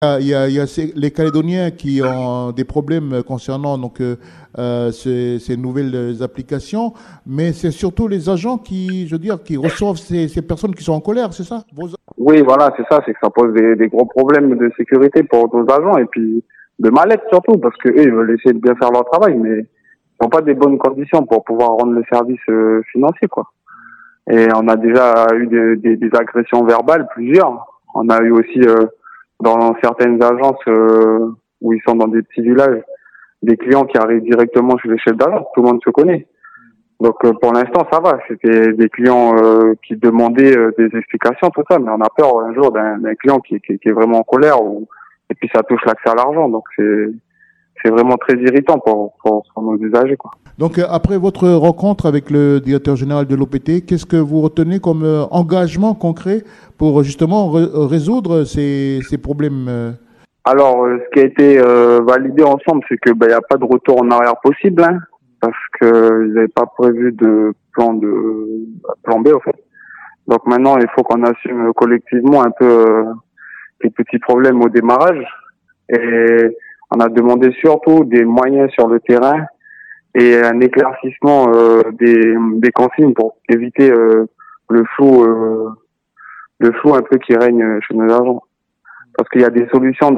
Les Calédoniens qui ont des problèmes concernant ces nouvelles applications, mais c'est surtout les agents qui reçoivent ces personnes qui sont en colère, c'est ça? Oui, voilà, c'est ça, c'est que ça pose des gros problèmes de sécurité pour nos agents et puis de mal-être surtout, parce que eux, ils veulent essayer de bien faire leur travail, mais ils n'ont pas des bonnes conditions pour pouvoir rendre le service financier, quoi. Et on a déjà eu des agressions verbales, plusieurs. On a eu aussi dans certaines agences où ils sont dans des petits villages, des clients qui arrivent directement chez les chefs d'agence, tout le monde se connaît. Donc pour l'instant ça va, c'était des clients qui demandaient des explications, tout ça, mais on a peur un jour d'un client qui est vraiment en colère et puis ça touche l'accès à l'argent, donc c'est vraiment très irritant pour nos usagers, quoi. Donc après votre rencontre avec le directeur général de l'OPT, qu'est-ce que vous retenez comme engagement concret pour justement résoudre ces problèmes? Alors ce qui a été validé ensemble, c'est que y a pas de retour en arrière possible, hein, parce que ils n'avaient pas prévu de plan B en fait. Donc maintenant il faut qu'on assume collectivement un peu les petits problèmes au démarrage, et on a demandé surtout des moyens sur le terrain et un éclaircissement des consignes pour éviter le flou un peu qui règne chez nos agents. Parce qu'il y a des solutions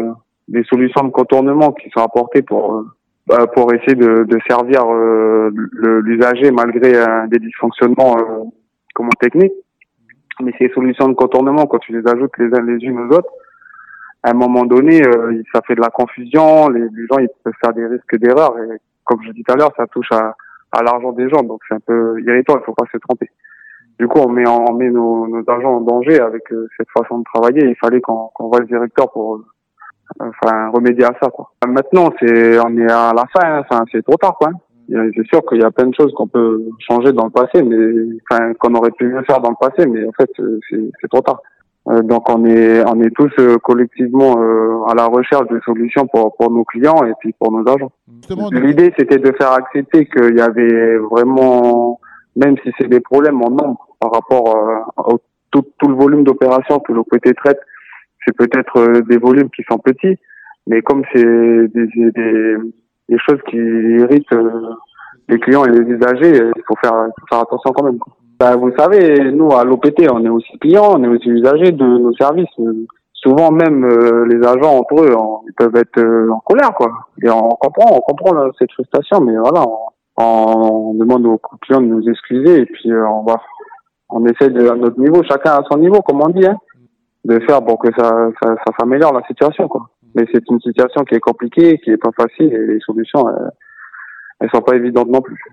de contournement qui sont apportées pour essayer de servir l'usager malgré des dysfonctionnements techniques. Mais ces solutions de contournement, quand tu les ajoutes les unes aux autres, à un moment donné, ça fait de la confusion, les gens ils peuvent faire des risques d'erreur, et comme je dis tout à l'heure, ça touche à l'argent des gens, donc c'est un peu irritant, il faut pas se tromper. Du coup, on met nos agents en danger avec cette façon de travailler. Il fallait qu'on voit le directeur pour remédier à ça, quoi. Maintenant, on est à la fin, c'est trop tard, quoi. C'est sûr qu'il y a plein de choses qu'on peut changer dans le passé, mais qu'on aurait pu mieux faire dans le passé, mais en fait c'est trop tard. Donc on est tous collectivement à la recherche de solutions pour nos clients et puis pour nos agents. L'idée c'était de faire accepter qu'il y avait vraiment, même si c'est des problèmes en nombre par rapport à tout le volume d'opérations que l'OPT traite, c'est peut-être des volumes qui sont petits, mais comme c'est des choses qui irritent les clients et les usagers, il faut faire attention quand même, quoi. Vous savez, nous à l'OPT, on est aussi clients, on est aussi usagers de nos services. Souvent même les agents entre eux, ils peuvent être en colère, quoi. Et on comprend cette frustration, mais voilà, on demande aux clients de nous excuser et puis on essaie à notre niveau, chacun à son niveau, comme on dit, hein, de faire pour que ça s'améliore la situation, quoi. Mais c'est une situation qui est compliquée, qui est pas facile, et les solutions elles sont pas évidentes non plus.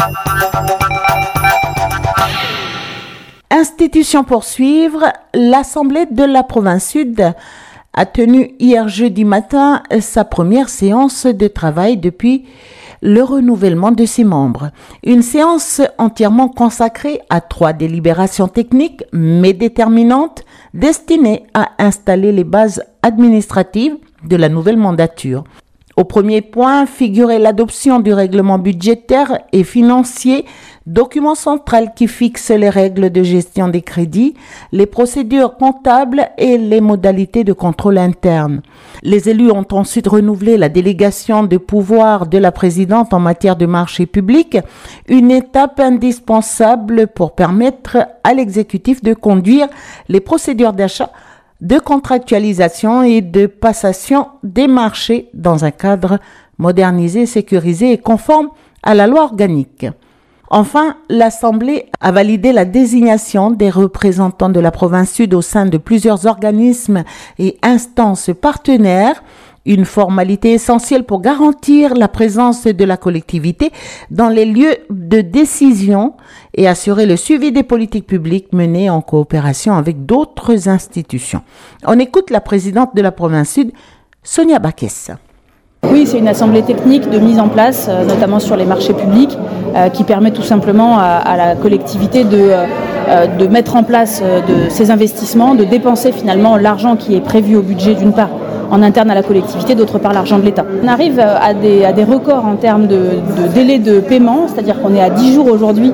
Institution pour suivre, l'Assemblée de la province Sud a tenu hier jeudi matin sa première séance de travail depuis le renouvellement de ses membres. Une séance entièrement consacrée à 3 délibérations techniques mais déterminantes destinées à installer les bases administratives de la nouvelle mandature. Au premier point figurait l'adoption du règlement budgétaire et financier, document central qui fixe les règles de gestion des crédits, les procédures comptables et les modalités de contrôle interne. Les élus ont ensuite renouvelé la délégation de pouvoir de la présidente en matière de marché public, une étape indispensable pour permettre à l'exécutif de conduire les procédures d'achat, de contractualisation et de passation des marchés dans un cadre modernisé, sécurisé et conforme à la loi organique. Enfin, l'Assemblée a validé la désignation des représentants de la province Sud au sein de plusieurs organismes et instances partenaires, une formalité essentielle pour garantir la présence de la collectivité dans les lieux de décision et assurer le suivi des politiques publiques menées en coopération avec d'autres institutions. On écoute la présidente de la province Sud, Sonia Bakes. Oui, c'est une assemblée technique de mise en place, notamment sur les marchés publics, qui permet tout simplement à la collectivité de mettre en place de ces investissements, de dépenser finalement l'argent qui est prévu au budget d'une part en interne à la collectivité, d'autre part l'argent de l'État. On arrive à des records en termes de délai de paiement, c'est-à-dire qu'on est à 10 jours aujourd'hui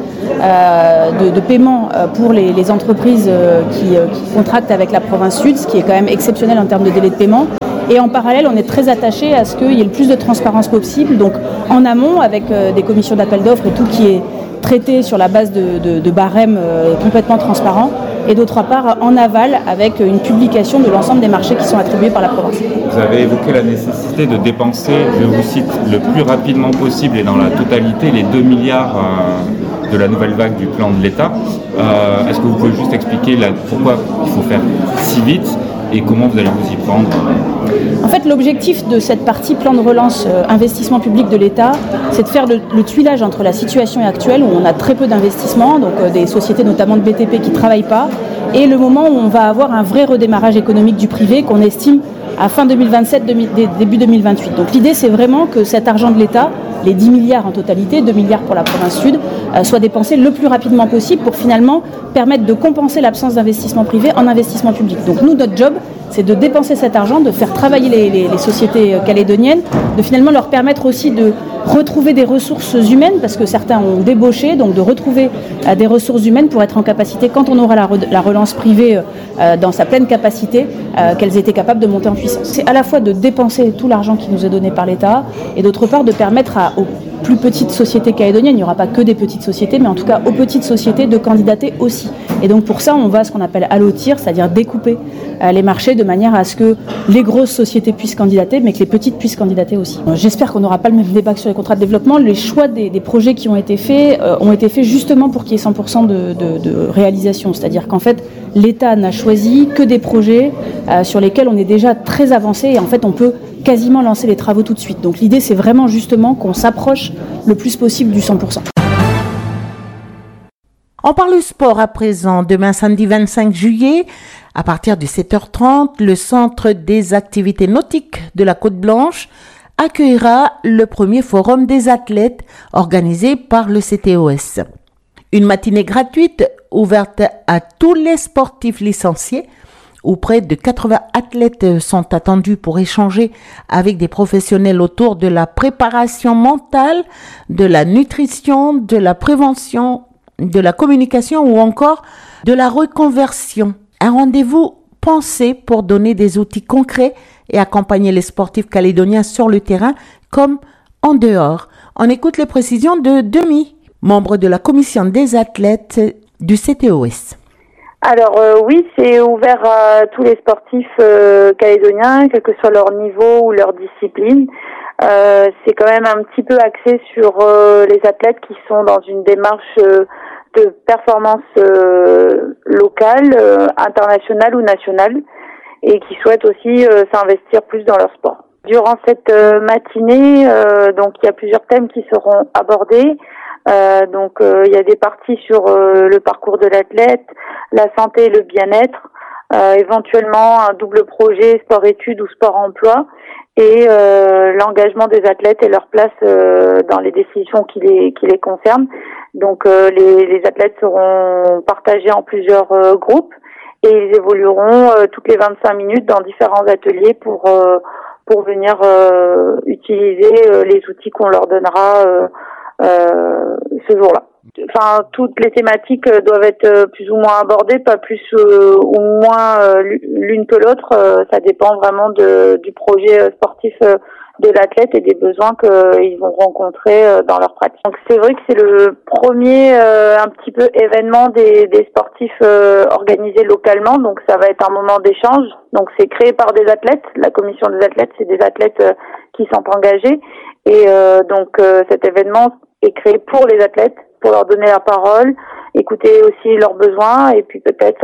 de paiement pour les entreprises qui contractent avec la province sud, ce qui est quand même exceptionnel en termes de délai de paiement. Et en parallèle, on est très attaché à ce qu'il y ait le plus de transparence possible, donc en amont avec des commissions d'appel d'offres et tout qui est traité sur la base de barèmes complètement transparents, et d'autre part en aval avec une publication de l'ensemble des marchés qui sont attribués par la province. Vous avez évoqué la nécessité de dépenser, je vous cite, le plus rapidement possible et dans la totalité les 2 milliards de la nouvelle vague du plan de l'État. Est-ce que vous pouvez juste expliquer pourquoi il faut faire si vite et comment vous allez vous y prendre? En fait, l'objectif de cette partie plan de relance investissement public de l'État, c'est de faire le tuilage entre la situation actuelle où on a très peu d'investissements, donc des sociétés notamment de BTP qui ne travaillent pas, et le moment où on va avoir un vrai redémarrage économique du privé qu'on estime à fin 2027, début 2028. Donc l'idée, c'est vraiment que cet argent de l'État, les 10 milliards en totalité, 2 milliards pour la province sud, soit dépensé le plus rapidement possible pour finalement permettre de compenser l'absence d'investissement privé en investissement public. Donc nous, notre job, c'est de dépenser cet argent, de faire travailler les sociétés calédoniennes, de finalement leur permettre aussi de retrouver des ressources humaines, parce que certains ont débauché, donc de retrouver des ressources humaines pour être en capacité, quand on aura la relance privée dans sa pleine capacité, qu'elles étaient capables de monter en puissance. C'est à la fois de dépenser tout l'argent qui nous est donné par l'État, et d'autre part de permettre aux plus petites sociétés calédoniennes, il n'y aura pas que des petites sociétés, mais en tout cas aux petites sociétés de candidater aussi. Et donc pour ça, on va ce qu'on appelle allotir, c'est-à-dire découper les marchés de manière à ce que les grosses sociétés puissent candidater, mais que les petites puissent candidater aussi. J'espère qu'on n'aura pas le même débat que sur les contrats de développement. Les choix des projets qui ont été faits justement pour qu'il y ait 100% de réalisation. C'est-à-dire qu'en fait, l'État n'a choisi que des projets sur lesquels on est déjà très avancé et en fait, on peut quasiment lancer les travaux tout de suite. Donc l'idée, c'est vraiment justement qu'on s'approche le plus possible du 100%. On parle sport à présent. Demain, samedi 25 juillet, à partir de 7h30, le Centre des activités nautiques de la Côte-Blanche accueillera le premier forum des athlètes organisé par le CTOS. Une matinée gratuite ouverte à tous les sportifs licenciés où près de 80 athlètes sont attendus pour échanger avec des professionnels autour de la préparation mentale, de la nutrition, de la prévention, de la communication ou encore de la reconversion. Un rendez-vous pensé pour donner des outils concrets et accompagner les sportifs calédoniens sur le terrain comme en dehors. On écoute les précisions de Demi, membre de la commission des athlètes du CTOS. Alors oui, c'est ouvert à tous les sportifs calédoniens, quel que soit leur niveau ou leur discipline. C'est quand même un petit peu axé sur les athlètes qui sont dans une démarche de performance locale, internationale ou nationale, et qui souhaitent aussi s'investir plus dans leur sport. Durant cette matinée, donc il y a plusieurs thèmes qui seront abordés. Il y a des parties sur le parcours de l'athlète, la santé et le bien-être, éventuellement un double projet sport-études ou sport-emploi, et l'engagement des athlètes et leur place dans les décisions qui les concernent. Donc les athlètes seront partagés en plusieurs groupes et ils évolueront toutes les 25 minutes dans différents ateliers pour venir utiliser les outils qu'on leur donnera ce jour-là. Enfin, toutes les thématiques doivent être plus ou moins abordées, pas plus ou moins l'une que l'autre. Ça dépend vraiment du projet sportif de l'athlète et des besoins qu'ils vont rencontrer dans leur pratique. Donc c'est vrai que c'est le premier un petit peu événement des sportifs organisés localement. Donc ça va être un moment d'échange. Donc c'est créé par des athlètes. La commission des athlètes, c'est des athlètes qui sont engagés. Et cet événement est créé pour les athlètes, pour leur donner la parole, écouter aussi leurs besoins et puis peut-être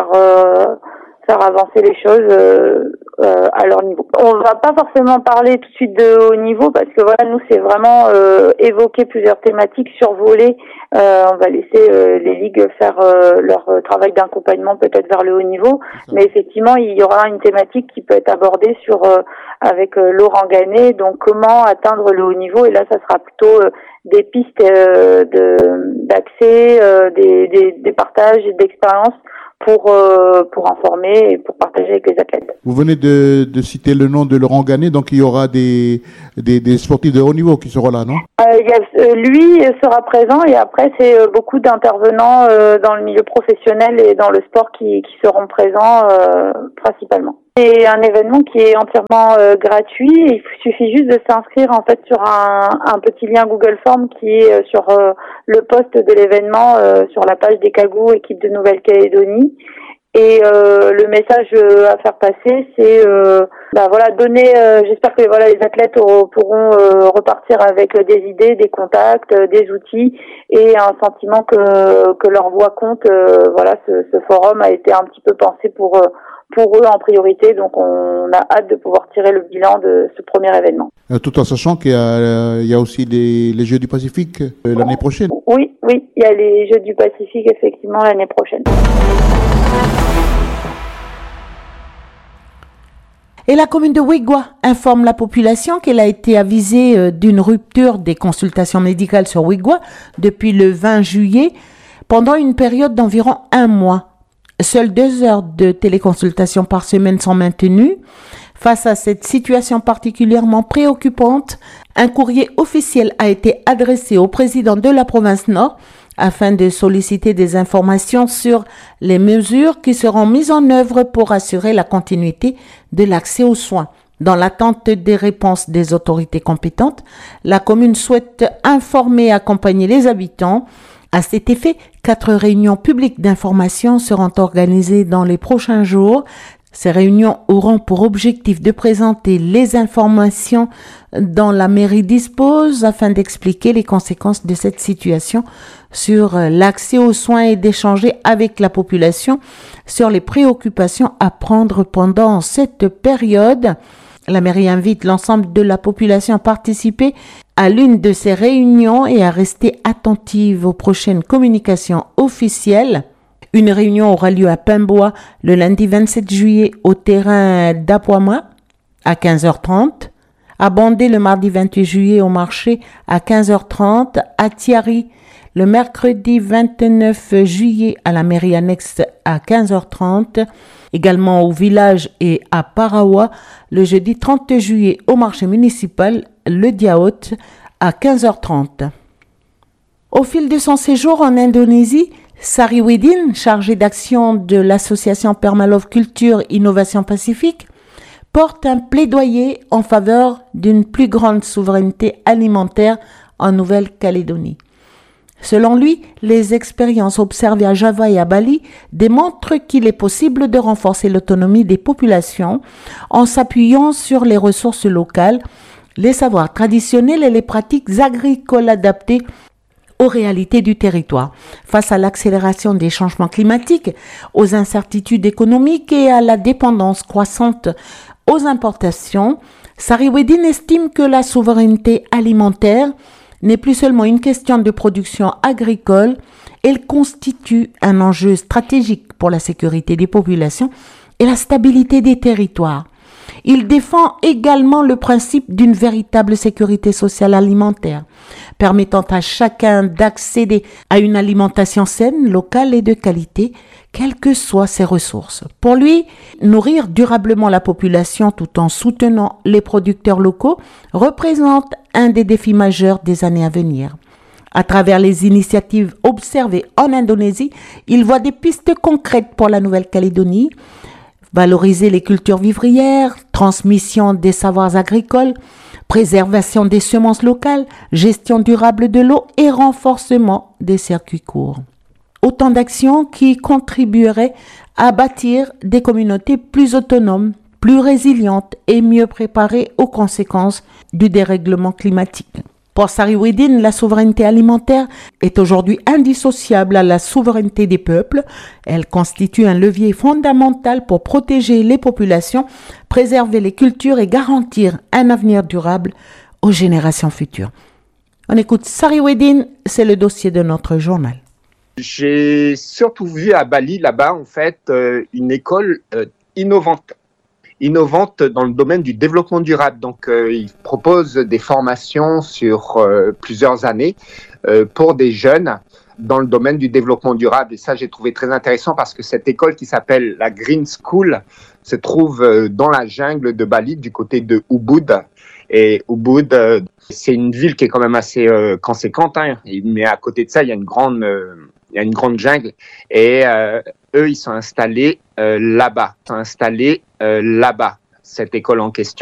faire avancer les choses à leur niveau. On va pas forcément parler tout de suite de haut niveau parce que voilà, nous c'est vraiment évoquer plusieurs thématiques, survoler. On va laisser les ligues faire leur travail d'accompagnement peut-être vers le haut niveau, mais effectivement il y aura une thématique qui peut être abordée avec Laurent Ganet, donc comment atteindre le haut niveau, et là ça sera plutôt des pistes d'accès, des partages et d'expériences pour informer et pour partager avec les athlètes. Vous venez de citer le nom de Laurent Ganet, donc il y aura des sportifs de haut niveau qui seront là, non? Lui sera présent et après c'est beaucoup d'intervenants dans le milieu professionnel et dans le sport qui seront présents principalement. C'est un événement qui est entièrement gratuit. Il suffit juste de s'inscrire en fait sur un petit lien Google Form qui est sur le post de l'événement sur la page des Cagous équipe de Nouvelle-Calédonie. Et le message à faire passer, c'est donner. J'espère que les athlètes pourront repartir avec des idées, des contacts, des outils et un sentiment que leur voix compte. Ce forum a été un petit peu pensé pour eux en priorité, donc on a hâte de pouvoir tirer le bilan de ce premier événement. Tout en sachant qu'il y a aussi les Jeux du Pacifique l'année prochaine. Oui, il y a les Jeux du Pacifique effectivement l'année prochaine. Et la commune de Wigwa informe la population qu'elle a été avisée d'une rupture des consultations médicales sur Wigwa depuis le 20 juillet pendant une période d'environ 1 mois. Seules 2 heures de téléconsultation par semaine sont maintenues. Face à cette situation particulièrement préoccupante, un courrier officiel a été adressé au président de la province Nord afin de solliciter des informations sur les mesures qui seront mises en œuvre pour assurer la continuité de l'accès aux soins. Dans l'attente des réponses des autorités compétentes, la commune souhaite informer et accompagner les habitants. À cet effet, 4 réunions publiques d'information seront organisées dans les prochains jours. Ces réunions auront pour objectif de présenter les informations dont la mairie dispose afin d'expliquer les conséquences de cette situation sur l'accès aux soins et d'échanger avec la population sur les préoccupations à prendre pendant cette période. La mairie invite l'ensemble de la population à participer à l'une de ces réunions et à rester attentive aux prochaines communications officielles. Une réunion aura lieu à Pimboa le lundi 27 juillet au terrain d'Apoima à 15h30, à Bandé le mardi 28 juillet au marché à 15h30, à Thiari le mercredi 29 juillet à la mairie annexe à 15h30, également au village et à Parawa le jeudi 30 juillet au marché municipal le Diaot à 15h30. Au fil de son séjour en Indonésie, Sariwedin, chargé d'action de l'association Permalove Culture Innovation Pacifique, porte un plaidoyer en faveur d'une plus grande souveraineté alimentaire en Nouvelle-Calédonie. Selon lui, les expériences observées à Java et à Bali démontrent qu'il est possible de renforcer l'autonomie des populations en s'appuyant sur les ressources locales, les savoirs traditionnels et les pratiques agricoles adaptées aux réalités du territoire. Face à l'accélération des changements climatiques, aux incertitudes économiques et à la dépendance croissante aux importations, Sariwedin estime que la souveraineté alimentaire n'est plus seulement une question de production agricole, elle constitue un enjeu stratégique pour la sécurité des populations et la stabilité des territoires. Il défend également le principe d'une véritable sécurité sociale alimentaire, permettant à chacun d'accéder à une alimentation saine, locale et de qualité, quelles que soient ses ressources. Pour lui, nourrir durablement la population tout en soutenant les producteurs locaux représente un des défis majeurs des années à venir. À travers les initiatives observées en Indonésie, il voit des pistes concrètes pour la Nouvelle-Calédonie: valoriser les cultures vivrières, transmission des savoirs agricoles, préservation des semences locales, gestion durable de l'eau et renforcement des circuits courts. Autant d'actions qui contribueraient à bâtir des communautés plus autonomes, plus résilientes et mieux préparées aux conséquences du dérèglement climatique. Pour Sariwedin, la souveraineté alimentaire est aujourd'hui indissociable à la souveraineté des peuples. Elle constitue un levier fondamental pour protéger les populations, préserver les cultures et garantir un avenir durable aux générations futures. On écoute Sariwedin, c'est le dossier de notre journal. J'ai surtout vu à Bali, là-bas, en fait, une école innovante dans le domaine du développement durable. Donc, ils proposent des formations sur plusieurs années pour des jeunes dans le domaine du développement durable. Et ça, j'ai trouvé très intéressant parce que cette école qui s'appelle la Green School se trouve dans la jungle de Bali, du côté de Ubud. Et Ubud, c'est une ville qui est quand même assez conséquente, hein, mais à côté de ça, il y a une grande jungle. Et eux, ils sont installés là-bas. Cette école en question.